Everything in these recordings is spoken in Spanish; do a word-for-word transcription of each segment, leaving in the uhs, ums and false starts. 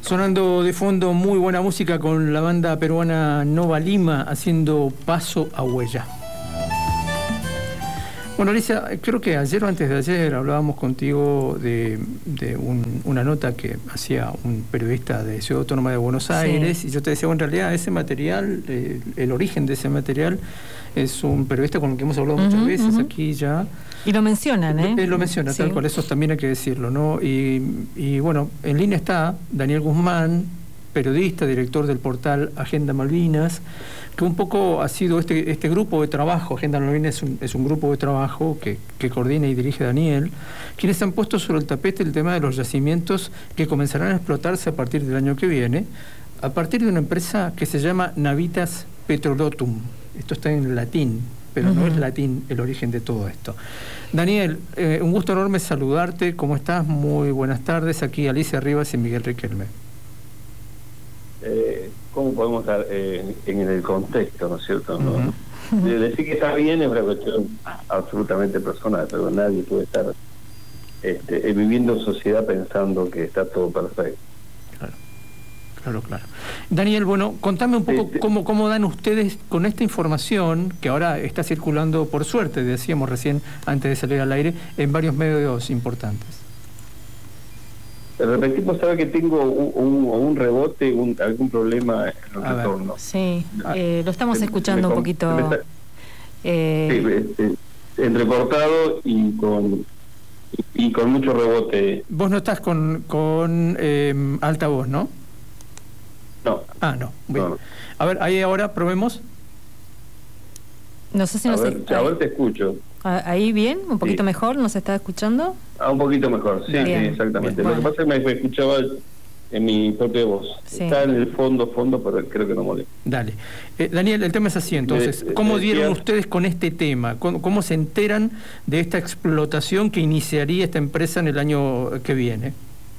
Sonando de fondo muy buena música con la banda peruana Nova Lima haciendo Paso a Huella. Bueno, Alicia, creo que ayer o antes de ayer hablábamos contigo de, de un, una nota que hacía un periodista de Ciudad Autónoma de Buenos Aires, sí. Y yo te decía, bueno, en realidad ese material, eh, el origen de ese material es un periodista con el que hemos hablado uh-huh, muchas veces uh-huh. aquí ya. Y lo mencionan, ¿eh? Él lo menciona, sí. Tal cual, eso también hay que decirlo, ¿no? Y, y bueno, en línea está Daniel Guzmán, periodista, director del portal Agenda Malvinas, que un poco ha sido este, este grupo de trabajo. Agenda Malvinas es un, es un grupo de trabajo que, que coordina y dirige Daniel, quienes han puesto sobre el tapete el tema de los yacimientos que comenzarán a explotarse a partir del año que viene, a partir de una empresa que se llama Navitas Petrolotum. Esto está en latín, pero uh-huh. no es latín el origen de todo esto. Daniel, eh, un gusto enorme saludarte. ¿Cómo estás? Muy buenas tardes. Aquí Alicia Rivas y Miguel Riquelme. Eh, ¿Cómo podemos dar eh, en el contexto, ¿no es cierto? ¿No? Uh-huh. De decir que está bien es una cuestión absolutamente personal, pero nadie puede estar este, viviendo en sociedad pensando que está todo perfecto. Claro, claro, claro. Daniel, bueno, contame un poco este, cómo, cómo dan ustedes con esta información que ahora está circulando, por suerte, decíamos recién antes de salir al aire, en varios medios importantes. De repente vos sabés que tengo un, un, un rebote, un, algún problema en el a retorno. Ver, sí, eh, lo estamos escuchando me, un poquito. Está, eh, sí, eh, entrecortado y con y, y con mucho rebote. Vos no estás con, con eh, altavoz, ¿no? No. Ah, no. Bien. No. A ver, ahí ahora probemos. No sé si a nos ver, a ver, te escucho. Ahí bien, un poquito sí. mejor, ¿nos está escuchando? Ah, un poquito mejor, sí, sí exactamente. Bien, bueno. Lo que pasa es que me escuchaba en mi propia voz. Sí. Está en el fondo, fondo, pero creo que no molesta. Dale. Eh, Daniel, el tema es así, entonces. Eh, ¿Cómo eh, dieron eh, ustedes con este tema? ¿Cómo, ¿Cómo se enteran de esta explotación que iniciaría esta empresa en el año que viene?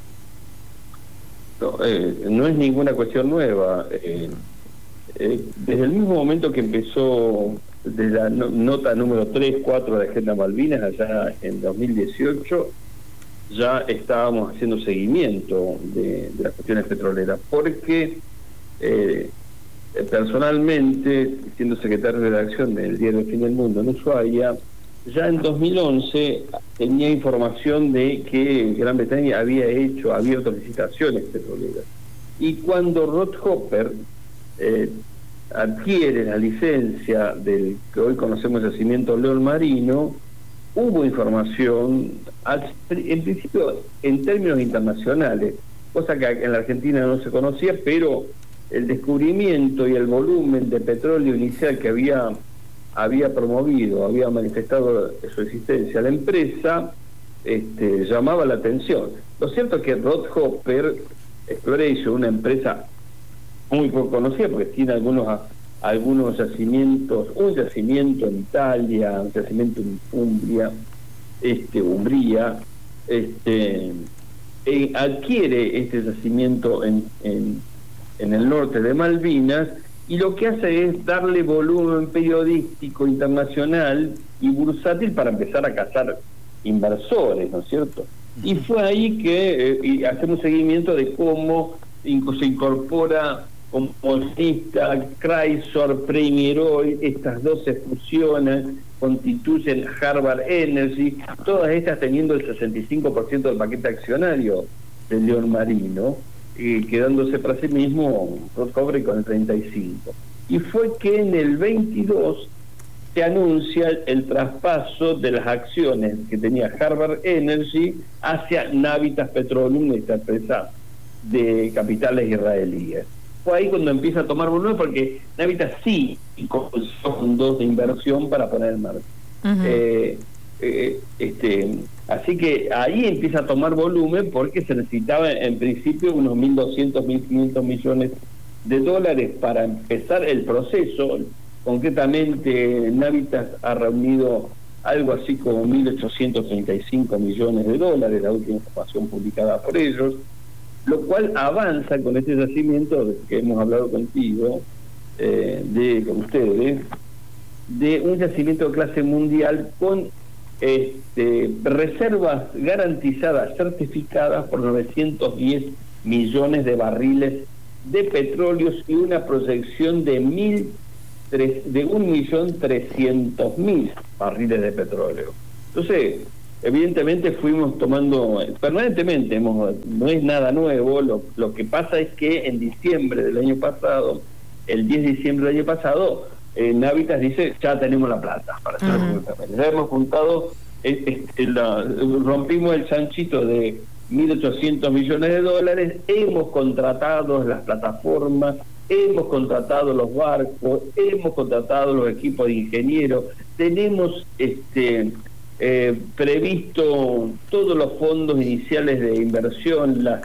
No, eh, no es ninguna cuestión nueva. Eh, eh, desde el mismo momento que empezó... de la no, nota número tres, cuatro de Agenda Malvinas, allá en dos mil dieciocho, ya estábamos haciendo seguimiento de, de las cuestiones petroleras, porque eh, personalmente, siendo secretario de redacción del diario Fin del Mundo en Ushuaia, ya en dos mil once tenía información de que Gran Bretaña había hecho, abierto licitaciones petroleras. Y cuando Rothhopper eh, adquiere la licencia del que hoy conocemos yacimiento León Marino, hubo información, en principio en términos internacionales, cosa que en la Argentina no se conocía, pero el descubrimiento y el volumen de petróleo inicial que había, había promovido, había manifestado su existencia la empresa, este, llamaba la atención. Lo cierto es que Rothhopper Exploration, una empresa muy poco conocida porque tiene algunos algunos yacimientos, un yacimiento en Italia, un yacimiento en Umbria, este, Umbría, este, eh, adquiere este yacimiento en, en, en el norte de Malvinas y lo que hace es darle volumen periodístico internacional y bursátil para empezar a cazar inversores, ¿no es cierto? Y fue ahí que eh, y hacemos seguimiento de cómo se incorpora como lista Chrysler, Premier Oil, estas doce fusiones constituyen Harvard Energy, todas estas teniendo el sesenta y cinco por ciento del paquete accionario del León Marino, y quedándose para sí mismo Rothhopper con el treinta y cinco. Y fue que en el veintidós se anuncia el traspaso de las acciones que tenía Harvard Energy hacia Navitas Petroleum, esta empresa de capitales israelíes. Fue ahí cuando empieza a tomar volumen, porque Navitas sí con fondos de inversión para poner en marcha. Uh-huh. eh, eh, este, así que ahí empieza a tomar volumen porque se necesitaba en principio unos mil doscientos, mil quinientos millones de dólares para empezar el proceso. Concretamente, Navitas ha reunido algo así como mil ochocientos treinta y cinco millones de dólares, la última información publicada por ellos, lo cual avanza con este yacimiento que hemos hablado contigo, eh, de con ustedes, de un yacimiento de clase mundial con este, reservas garantizadas, certificadas por novecientos diez millones de barriles de petróleo y una proyección de mil de un millón trescientos mil barriles de petróleo. Entonces, evidentemente fuimos tomando permanentemente, hemos, no es nada nuevo, lo, lo que pasa es que en diciembre del año pasado, el diez de diciembre del año pasado, eh, Navitas dice, ya tenemos la plata para hacer uh-huh. Ya hemos juntado, eh, eh, la, rompimos el chanchito de mil ochocientos millones de dólares, hemos contratado las plataformas, hemos contratado los barcos, hemos contratado los equipos de ingenieros, tenemos este eh, previsto todos los fondos iniciales de inversión, las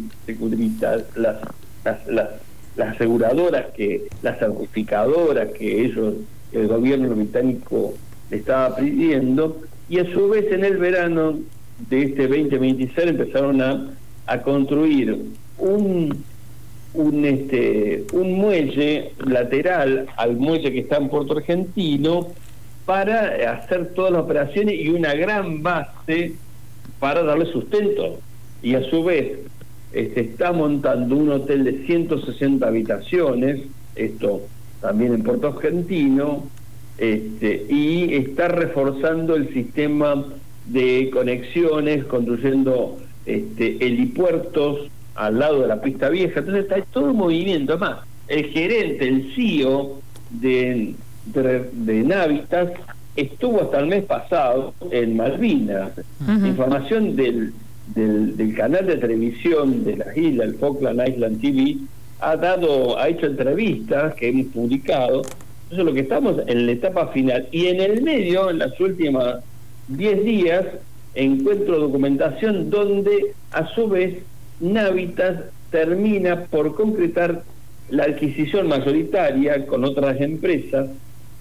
las, las, las, las aseguradoras, que las certificadoras que ellos, el gobierno británico le estaba pidiendo, y a su vez en el verano de este veinte veintiséis empezaron a, a construir un un este un muelle lateral al muelle que está en Puerto Argentino para hacer todas las operaciones y una gran base para darle sustento, y a su vez este, está montando un hotel de ciento sesenta habitaciones, esto también en Puerto Argentino, este, y está reforzando el sistema de conexiones, construyendo este, helipuertos al lado de la pista vieja. Entonces está todo un movimiento. Además, el gerente, el C E O de, de, de Navitas estuvo hasta el mes pasado en Malvinas. Uh-huh. Información del, del, del canal de televisión de las islas, el Falkland Island T V, ha dado, ha hecho entrevistas que hemos publicado. Entonces lo que estamos en la etapa final, y en el medio, en las últimas diez días, encuentro documentación donde a su vez Navitas termina por concretar la adquisición mayoritaria con otras empresas,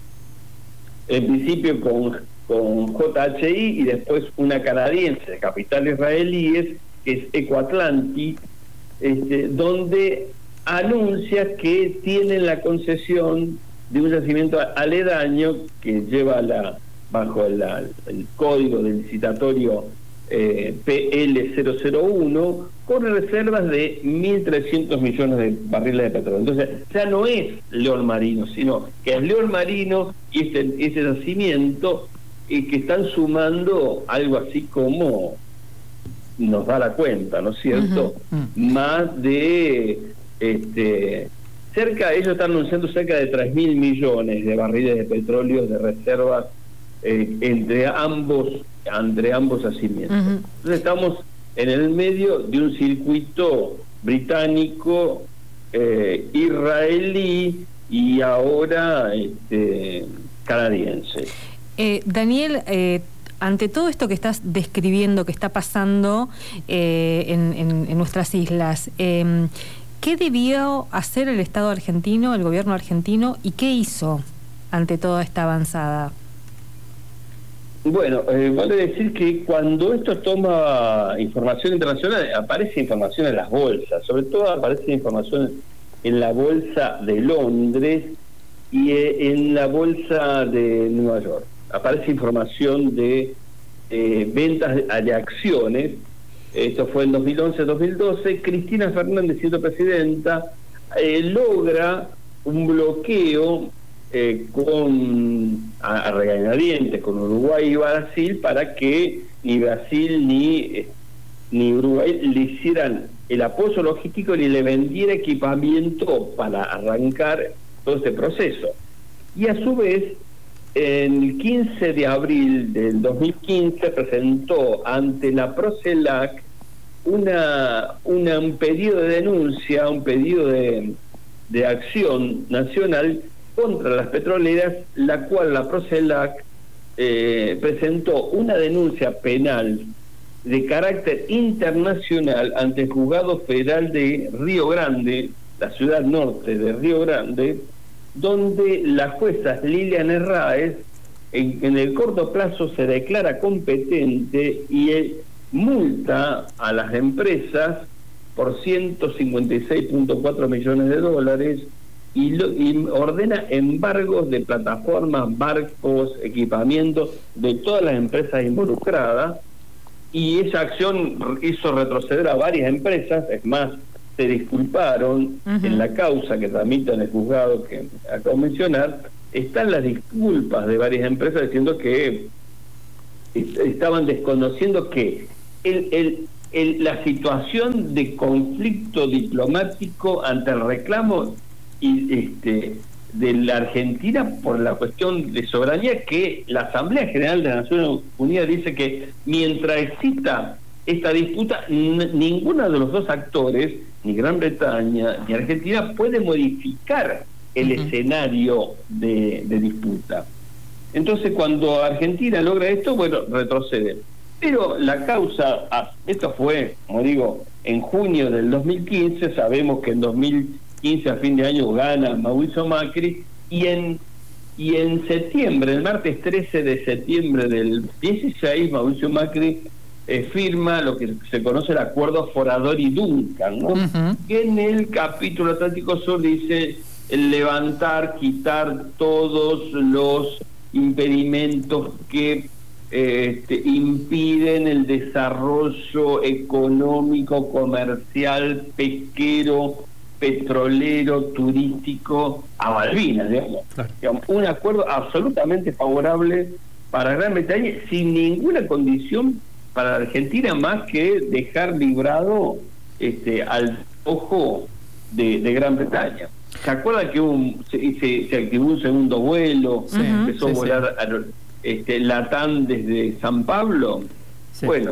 en principio con, con J H I y después una canadiense de capital israelíes, que es Ecoatlantic, este, donde anuncia que tienen la concesión de un yacimiento aledaño que lleva la bajo la, el código del licitatorio eh, P L cero cero uno, con reservas de mil trescientos millones de barriles de petróleo. Entonces ya no es León Marino, sino que es León Marino y este, ese yacimiento, y que están sumando algo así como, nos da la cuenta, ¿no es cierto? Uh-huh. Uh-huh. Más de este cerca, ellos están anunciando cerca de tres mil millones de barriles de petróleo de reservas eh, entre ambos entre ambos yacimientos. Uh-huh. Entonces estamos en el medio de un circuito británico, eh, israelí y ahora este, canadiense. Eh, Daniel, eh, ante todo esto que estás describiendo, que está pasando eh, en, en, en nuestras islas, eh, ¿qué debió hacer el Estado argentino, el gobierno argentino, y qué hizo ante toda esta avanzada? Bueno, eh, vale decir que cuando esto toma información internacional, aparece información en las bolsas, sobre todo aparece información en la bolsa de Londres y eh, en la bolsa de Nueva York. Aparece información de eh, ventas de, de acciones. Esto fue en dos mil once dos mil doce. Cristina Fernández, siendo presidenta, eh, logra un bloqueo eh, con a, a regañadientes con Uruguay y Brasil para que ni Brasil ni, eh, ni Uruguay le hicieran el apoyo logístico ni le vendiera equipamiento para arrancar todo este proceso. Y a su vez, el quince de abril del dos mil quince presentó ante la Procelac una, una un pedido de denuncia, un pedido de, de acción nacional contra las petroleras, la cual la Procelac eh, presentó una denuncia penal de carácter internacional ante el Juzgado Federal de Río Grande, la ciudad norte de Río Grande, donde la jueza Lilian Herráez en, en el corto plazo se declara competente y eh, multa a las empresas por ciento cincuenta y seis punto cuatro millones de dólares y, lo, y ordena embargos de plataformas, barcos, equipamientos de todas las empresas involucradas, y esa acción hizo retroceder a varias empresas. Es más, se disculparon. Uh-huh. En la causa que tramita en el juzgado que acabo de mencionar, están las disculpas de varias empresas diciendo que estaban desconociendo que el, el, el, la situación de conflicto diplomático ante el reclamo y este de la Argentina por la cuestión de soberanía, que la Asamblea General de las Naciones Unidas dice que mientras exista esta disputa, n- ninguno de los dos actores, ni Gran Bretaña ni Argentina, puede modificar el uh-huh. escenario de, de disputa. Entonces, cuando Argentina logra esto, bueno, retrocede. Pero la causa, ah, esto fue, como digo, en junio del dos mil quince, sabemos que en dos mil quince a fin de año gana Mauricio Macri, y en y en septiembre, el martes trece de septiembre del dieciséis, Mauricio Macri eh, firma lo que se conoce el acuerdo Foradori-Duncan, ¿no? Uh-huh. Que en el capítulo Atlántico Sur dice el levantar, quitar todos los impedimentos que eh, este, impiden el desarrollo económico, comercial, pesquero, petrolero, turístico a Malvinas, digamos. Claro. Digamos, un acuerdo absolutamente favorable para Gran Bretaña, sin ninguna condición para Argentina más que dejar librado este al ojo de, de Gran Bretaña. ¿Se acuerdan que un, se, se, se activó un segundo vuelo? Sí, empezó sí, a volar sí. a, este, Latam desde San Pablo. Sí. Bueno,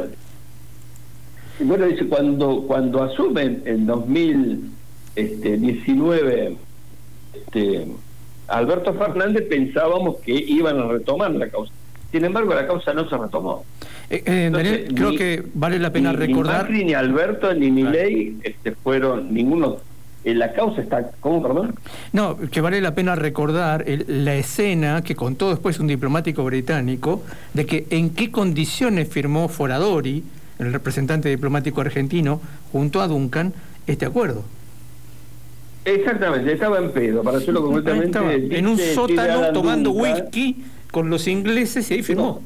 bueno dice cuando cuando asumen en dos mil diecinueve este, Alberto Fernández, pensábamos que iban a retomar la causa. Sin embargo, la causa no se retomó. Eh, eh, Entonces, Daniel, creo ni, que vale la pena ni, recordar. Ni Macri, ni Alberto, ni Milei claro. este, fueron ninguno. Eh, la causa está. ¿Cómo, perdón? No, que vale la pena recordar el, la escena que contó después un diplomático británico de que en qué condiciones firmó Foradori, el representante diplomático argentino, junto a Duncan, este acuerdo. Exactamente, estaba en pedo, para hacerlo concretamente. Estaba en un sótano tomando whisky con los ingleses y ahí firmó.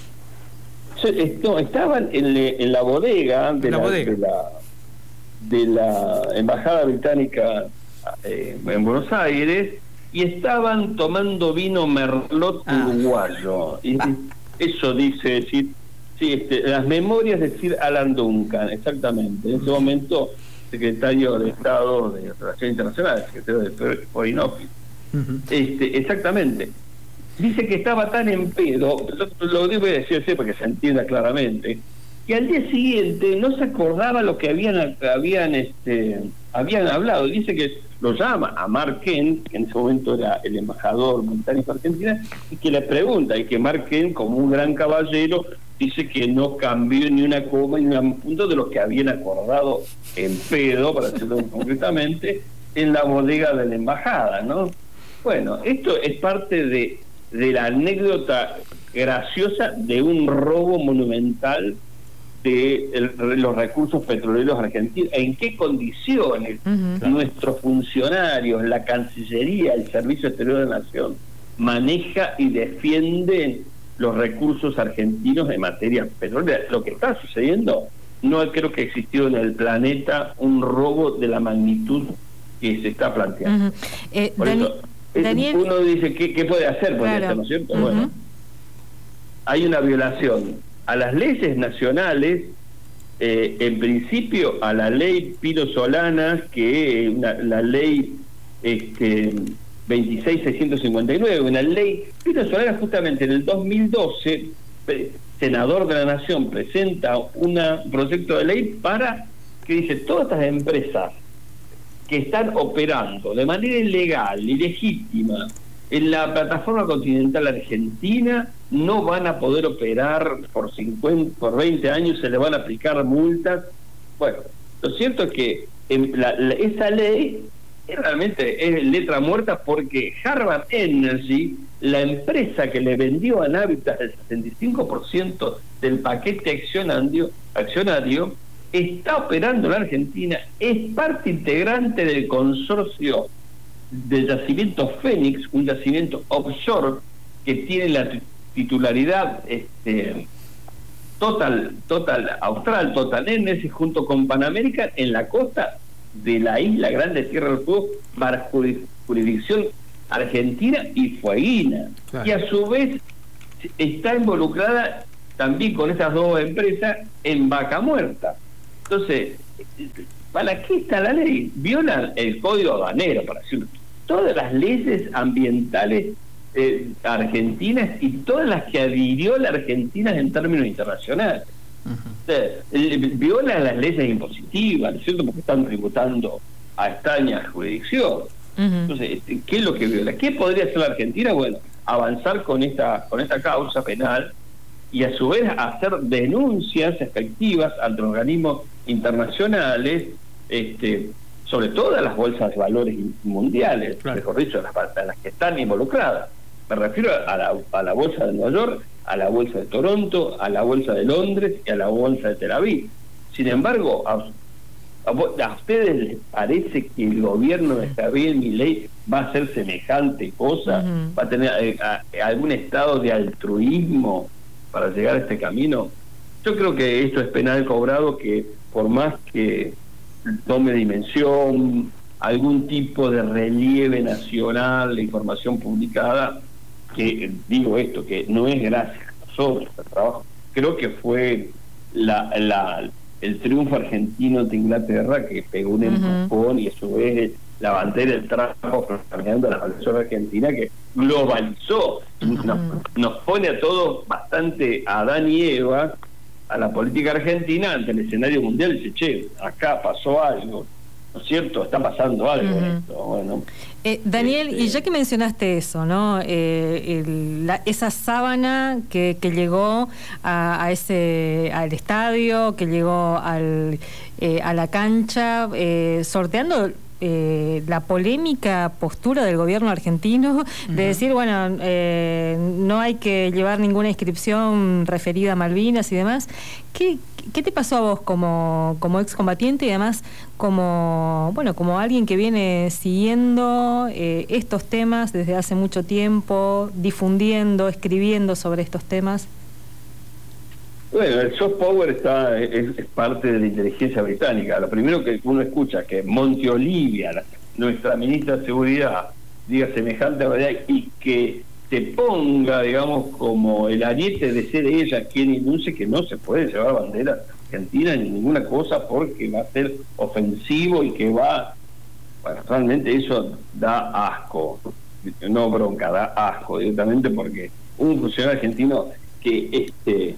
No, no estaban en, le, en la bodega, de la, la, bodega. De, la, de la embajada británica eh, en Buenos Aires, y estaban tomando vino Merlot ah. uruguayo. Y ah. eso dice, sí, sí, este, las memorias de Sir Alan Duncan, exactamente. En ese momento, secretario de Estado de Relaciones Internacionales, secretario de Foreign Office. Uh-huh. Este, exactamente. Dice que estaba tan en pedo, lo, lo debo decir así porque se entienda claramente, que al día siguiente no se acordaba lo que habían habían este habían hablado. Dice que lo llama a Mark Kent, que en ese momento era el embajador británico Argentina, y que le pregunta, y que Mark Kent, como un gran caballero, dice que no cambió ni una coma ni un punto de lo que habían acordado en pedo, para decirlo concretamente, en la bodega de la embajada, ¿no? Bueno, esto es parte de, de la anécdota graciosa de un robo monumental de el, los recursos petroleros argentinos. ¿En qué condiciones uh-huh. nuestros funcionarios, la Cancillería, el Servicio Exterior de la Nación, maneja y defiende los recursos argentinos en materia petrolera? Lo que está sucediendo, no creo que existió en el planeta un robo de la magnitud que se está planteando. Uh-huh. eh, Por Dani- eso, Daniel... uno dice, ¿qué, qué puede hacer? Claro. ¿No es cierto? Uh-huh. Bueno, hay una violación a las leyes nacionales, eh, en principio a la ley Pino Solanas, que es una, la ley este, veintiséis mil seiscientos cincuenta y nueve, una ley. Pino Solanas justamente en el dos mil doce, senador de la Nación, presenta un proyecto de ley para que dice todas estas empresas que están operando de manera ilegal, ilegítima, en la plataforma continental argentina, no van a poder operar por cincuenta, por veinte años, se le van a aplicar multas. Bueno, lo cierto es que en la, la, esa ley realmente es letra muerta, porque Harvard Energy, la empresa que le vendió a Navitas el sesenta y cinco por ciento del paquete accionario, accionario, está operando en la Argentina, es parte integrante del consorcio del yacimiento Fénix, un yacimiento offshore que tiene la titularidad este, Total, Total Austral, Total Energy, junto con Panamérica, en la costa de la isla Grande Tierra del Fuego, para jurisdicción argentina y fueguina. Claro. Y a su vez está involucrada también con estas dos empresas en Vaca Muerta. Entonces, ¿para qué está la ley? Viola el código aduanero, para decirlo. Todas las leyes ambientales eh, argentinas y todas las que adhirió la Argentina en términos internacionales. Uh-huh. O sea, eh, viola las leyes impositivas, ¿no es cierto? Porque están tributando a extraña jurisdicción. Uh-huh. Entonces, ¿qué es lo que viola? ¿Qué podría hacer la Argentina? Bueno, avanzar con esta, con esta causa penal y a su vez hacer denuncias efectivas ante organismos internacionales, este, sobre todo a las bolsas de valores mundiales, claro. Mejor dicho, a las, a las que están involucradas. Me refiero a la, a la bolsa de Nueva York, a la bolsa de Toronto, a la bolsa de Londres y a la bolsa de Tel Aviv. Sin embargo, a, a, a ustedes les parece que el gobierno de Javier Milei va a hacer semejante cosa, uh-huh. va a tener eh, a, a algún estado de altruismo para llegar a este camino. Yo creo que esto es penal cobrado, que por más que tome dimensión, algún tipo de relieve nacional, la información publicada, que digo esto, que no es gracias a nosotros el trabajo, creo que fue la, la el triunfo argentino de Inglaterra, que pegó un empujón, uh-huh. y a su vez la bandera del trabajo proclamando a la población argentina, que globalizó, uh-huh. nos, nos pone a todos bastante a Adán y Eva, a la política argentina ante el escenario mundial. Dice, che, acá pasó algo, ¿no es cierto? Está pasando algo. Uh-huh. Esto. Bueno, eh, Daniel, este... y ya que mencionaste eso, ¿no? Eh, el, la, esa sábana que, que llegó a, a ese al estadio, que llegó al eh, a la cancha, eh, sorteando Eh, la polémica postura del gobierno argentino, uh-huh. de decir, bueno, eh, no hay que llevar ninguna inscripción referida a Malvinas y demás. ¿Qué, qué te pasó a vos como, como excombatiente y además como, bueno, como alguien que viene siguiendo eh, estos temas desde hace mucho tiempo, difundiendo, escribiendo sobre estos temas? Bueno, el soft power está es, es parte de la inteligencia británica. Lo primero que uno escucha que Monte Olivia, la, nuestra ministra de Seguridad, diga semejante verdad y que se ponga, digamos, como el ariete de ser ella quien denuncie que no se puede llevar bandera argentina ni ninguna cosa porque va a ser ofensivo y que va... Bueno, realmente eso da asco, no bronca, da asco directamente, porque un funcionario argentino que este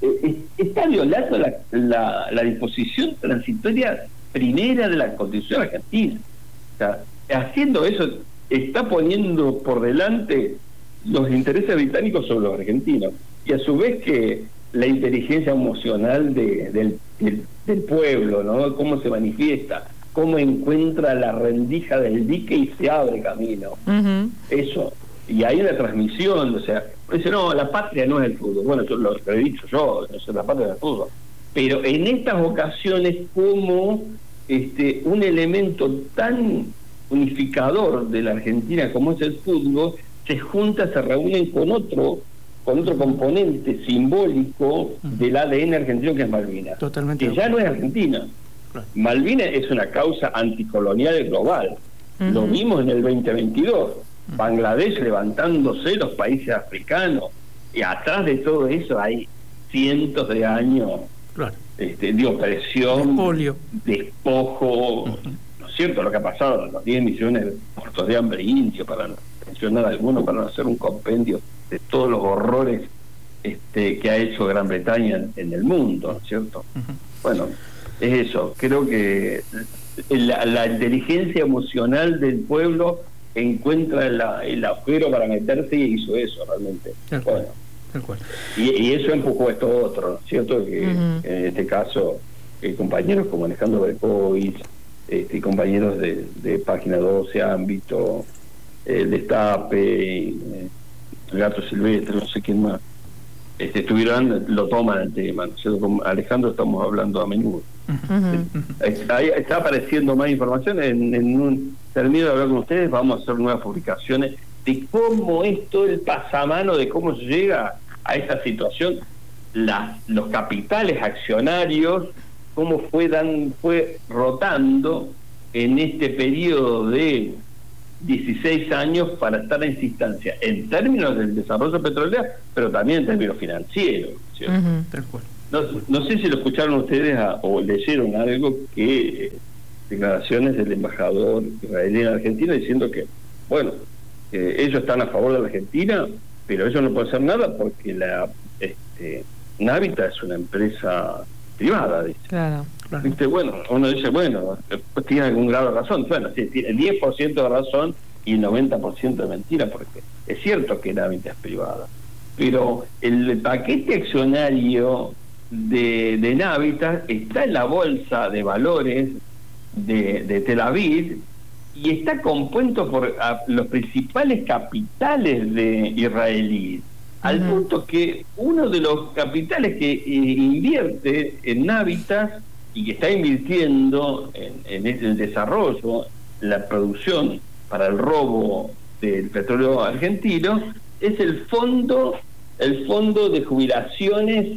está violando la, la, la disposición transitoria primera de la Constitución argentina. O sea, haciendo eso está poniendo por delante los intereses británicos sobre los argentinos, y a su vez que la inteligencia emocional de, del, del, del pueblo, ¿no? Cómo se manifiesta, cómo encuentra la rendija del dique y se abre camino. Uh-huh. Eso. Y hay una transmisión, o sea, dice, no, la patria no es el fútbol. Bueno, yo lo, lo he dicho yo, no sé, la patria es el fútbol. Pero en estas ocasiones, como este un elemento tan unificador de la Argentina como es el fútbol, se junta, se reúnen con otro con otro componente simbólico del A D N argentino, que es Malvinas. Totalmente. Que ya no es Argentina. Claro. Malvinas es una causa anticolonial global. Uh-huh. Lo vimos en el veinte veintidós. Bangladesh levantándose, los países africanos, y atrás de todo eso hay cientos de años, claro, este, de opresión, de despojo, uh-huh. ¿no es cierto? Lo que ha pasado, los diez millones de muertos de hambre indio, para no mencionar algunos, para no hacer un compendio de todos los horrores este, que ha hecho Gran Bretaña en, en el mundo, ¿no es cierto? Uh-huh. Bueno, es eso, creo que la, la inteligencia emocional del pueblo encuentra el, el agujero para meterse y hizo eso realmente. Tal bueno, tal cual. Y, y eso empujó esto otro, ¿no es cierto? Que uh-huh. en este caso eh, compañeros como Alejandro Berkovich, este, compañeros de, de Página doce, Ámbito, el eh, Destape, eh, Gato Silvestre, no sé quién más, este, estuvieron, lo toman el tema, ¿no es cierto? Con Alejandro estamos hablando a menudo. Uh-huh. Está, está apareciendo más información. En, en un termino de hablar con ustedes, vamos a hacer nuevas publicaciones de cómo es todo el pasamano, de cómo se llega a esta situación la, los capitales accionarios, cómo fue, dan, fue rotando en este periodo de dieciséis años para estar en esa instancia, en términos del desarrollo petrolero, pero también en términos financieros. ¿Cierto? Uh-huh. Tal cual. No, no sé si lo escucharon ustedes a, o leyeron algo que eh, declaraciones del embajador israelí en Argentina diciendo que, bueno, eh, ellos están a favor de la Argentina, pero ellos no pueden hacer nada porque la este, Navitas es una empresa privada, dice. Claro. Claro. ¿Viste? Bueno, uno dice, bueno, pues tiene algún grado de razón. Bueno, sí, tiene el diez por ciento de razón y el noventa por ciento de mentira, porque es cierto que Navitas es privada. Pero el paquete accionario de, de Navitas está en la bolsa de valores de, de Tel Aviv y está compuesto por a, los principales capitales de israelíes, al uh-huh. punto que uno de los capitales que eh, invierte en Navitas y que está invirtiendo en, en el desarrollo, la producción para el robo del petróleo argentino, es el fondo el fondo de jubilaciones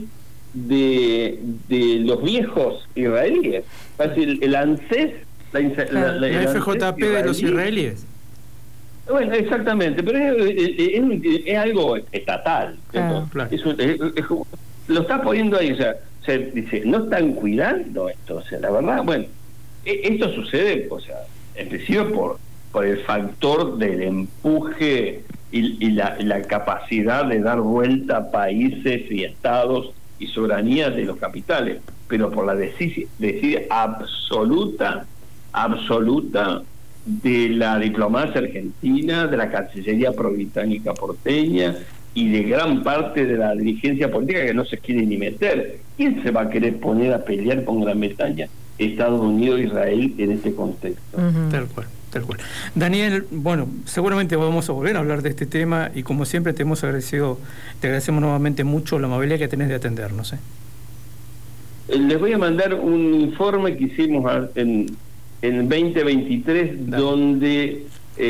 de, de los viejos israelíes. Es decir, el ANSES, la, la, la, la F J P de los israelíes. Bueno, exactamente, pero es, es, es, es algo estatal. Claro, claro. Es, es, es, lo está poniendo ahí, o sea, se dice, no están cuidando esto, o sea, la verdad, bueno, esto sucede, o sea, en principio por, por el factor del empuje y, y la, la capacidad de dar vuelta a países y estados y soberanías de los capitales, pero por la desidia absoluta, absoluta de la diplomacia argentina, de la Cancillería pro-británica porteña y de gran parte de la dirigencia política que no se quiere ni meter. ¿Quién se va a querer poner a pelear con Gran Bretaña, Estados Unidos e Israel en este contexto? Uh-huh. Tal cual, tal cual. Daniel, bueno, seguramente vamos a volver a hablar de este tema y como siempre te hemos agradecido, te agradecemos nuevamente mucho la amabilidad que tenés de atendernos. ¿eh? Les voy a mandar un informe que hicimos en, en veinte veintitrés, Dale. donde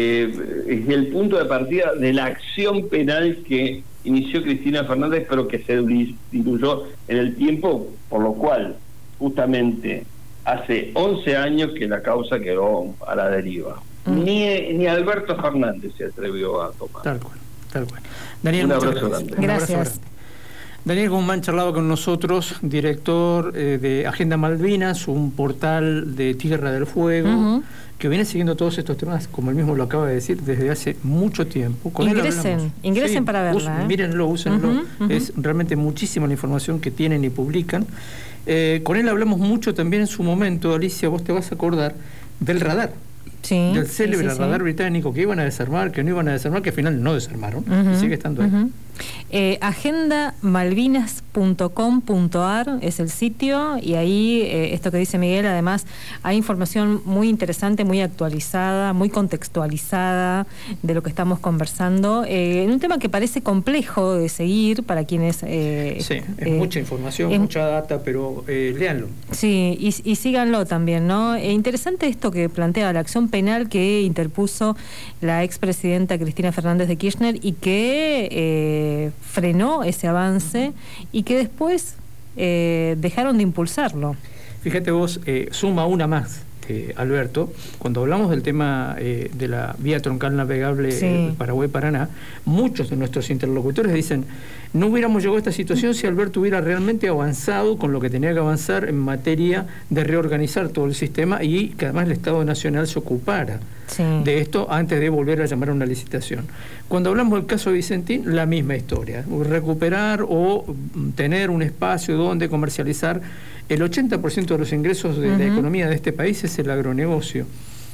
eh, es el punto de partida de la acción penal que inició Cristina Fernández, pero que se diluyó en el tiempo, por lo cual justamente hace once años que la causa quedó a la deriva. Mm. Ni, ni Alberto Fernández se atrevió a tomar. Tal cual, tal cual. Daniel, un muchas abrazo gracias. grande. Gracias. Un abrazo grande. Daniel Guzmán charlaba con nosotros, director eh, de Agenda Malvinas, un portal de Tierra del Fuego, uh-huh. que viene siguiendo todos estos temas, como él mismo lo acaba de decir, desde hace mucho tiempo. Con ingresen, ingresen sí, para verla. Us, ¿eh? Mírenlo, úsenlo. Uh-huh, uh-huh. Es realmente muchísima la información que tienen y publican. Eh, con él hablamos mucho también en su momento, Alicia, vos te vas a acordar, del radar. Sí, del célebre sí, sí, radar sí. británico que iban a desarmar, que no iban a desarmar, que al final no desarmaron, uh-huh, y sigue estando ahí. Uh-huh. eh, agenda malvinas punto com punto a r es el sitio y ahí, eh, esto que dice Miguel, además hay información muy interesante, muy actualizada, muy contextualizada de lo que estamos conversando, eh, en un tema que parece complejo de seguir para quienes... Eh, sí, es eh, mucha información, es, mucha data, pero eh, léanlo. Sí, y, y síganlo también, ¿no? Eh, interesante esto que plantea la acción penal que interpuso la expresidenta Cristina Fernández de Kirchner y que eh, frenó ese avance y que después eh, dejaron de impulsarlo. Fíjate vos, eh, suma una más, eh, Alberto, cuando hablamos del tema eh, de la vía troncal navegable sí. eh, Paraguay-Paraná, muchos de nuestros interlocutores dicen, no hubiéramos llegado a esta situación si Alberto hubiera realmente avanzado con lo que tenía que avanzar en materia de reorganizar todo el sistema y que además el Estado Nacional se ocupara sí. de esto antes de volver a llamar a una licitación. Cuando hablamos del caso de Vicentín, la misma historia, recuperar o tener un espacio donde comercializar. El ochenta por ciento de los ingresos de uh-huh. la economía de este país es el agronegocio.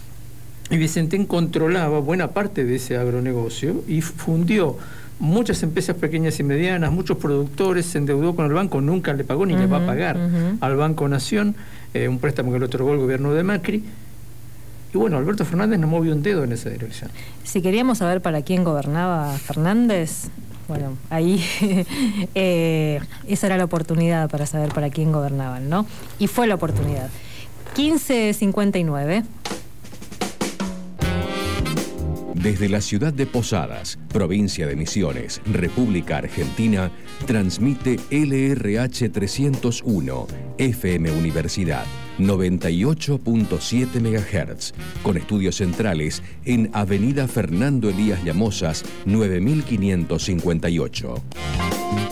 Y Vicentín controlaba buena parte de ese agronegocio y fundió muchas empresas pequeñas y medianas, muchos productores, se endeudó con el banco, nunca le pagó ni uh-huh, le va a pagar uh-huh. al Banco Nación, eh, un préstamo que le otorgó el gobierno de Macri. Y bueno, Alberto Fernández no movió un dedo en esa dirección. Si queríamos saber para quién gobernaba Fernández, bueno, ahí eh, esa era la oportunidad para saber para quién gobernaban, ¿no? Y fue la oportunidad. quince cincuenta y nueve Desde la ciudad de Posadas, provincia de Misiones, República Argentina, transmite L R H trescientos uno, F M Universidad, noventa y ocho punto siete megahertz, con estudios centrales en Avenida Fernando Elías Llamosas, nueve mil quinientos cincuenta y ocho.